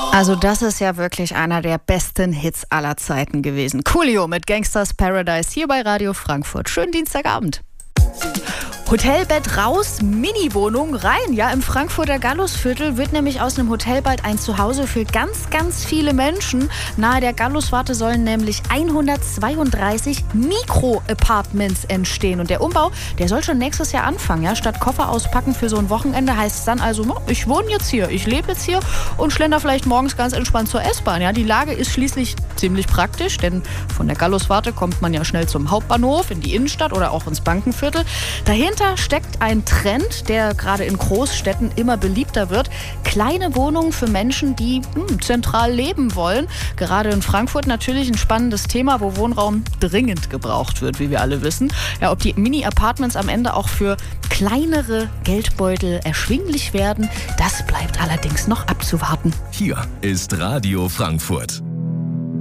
Also das ist ja wirklich einer der besten Hits aller Zeiten gewesen. Coolio mit Gangsters Paradise hier bei Radio Frankfurt. Schönen Dienstagabend. Hotelbett raus, Mini-Wohnung rein. Ja, im Frankfurter Gallusviertel wird nämlich aus einem Hotel bald ein Zuhause für ganz, ganz viele Menschen. Nahe der Galluswarte sollen nämlich 132 Mikro-Apartments entstehen. Und der Umbau, der soll schon nächstes Jahr anfangen. Ja, statt Koffer auspacken für so ein Wochenende heißt es dann also, ich wohne jetzt hier, ich lebe jetzt hier und schlender vielleicht morgens ganz entspannt zur S-Bahn. Ja, die Lage ist schließlich ziemlich praktisch, denn von der Galluswarte kommt man ja schnell zum Hauptbahnhof, in die Innenstadt oder auch ins Bankenviertel. Dahinter steckt ein Trend, der gerade in Großstädten immer beliebter wird. Kleine Wohnungen für Menschen, die zentral leben wollen. Gerade in Frankfurt natürlich ein spannendes Thema, wo Wohnraum dringend gebraucht wird, wie wir alle wissen. Ja, ob die Mini-Apartments am Ende auch für kleinere Geldbeutel erschwinglich werden, das bleibt allerdings noch abzuwarten. Hier ist Radio Frankfurt.